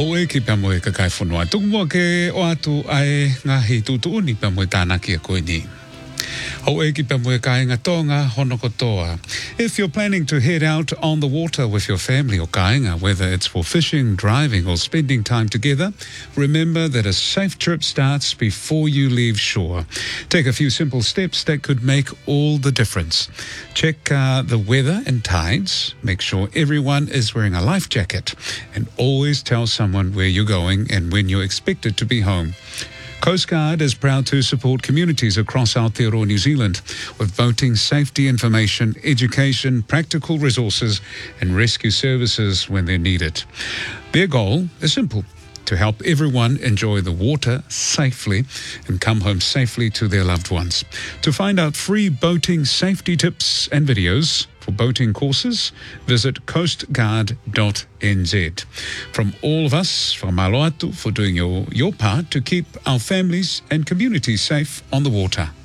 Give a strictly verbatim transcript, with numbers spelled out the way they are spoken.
Ho e ki pia moe ka kai whanua. Tuku mua ke o atu ai ngahi tutu ni pia moe tānaki a koe ni. Ho e ki pia moe ka inga tonga hono kotoa. If you're planning to head out on the water with your family or kainga, whether it's for fishing, driving or spending time together, remember that a safe trip starts before you leave shore. Take a few simple steps that could make all the difference. Check uh, the weather and tides. Make sure everyone is wearing a life jacket. And always tell someone where you're going and when you're expected to be home. Coast Guard is proud to support communities across Aotearoa, New Zealand with boating safety information, education, practical resources and rescue services when they're needed. Their goal is simple: to help everyone enjoy the water safely and come home safely to their loved ones. To find out free boating safety tips and videos for boating courses, visit coastguard dot n z. From all of us, from Aloatu, for doing your, your part to keep our families and communities safe on the water.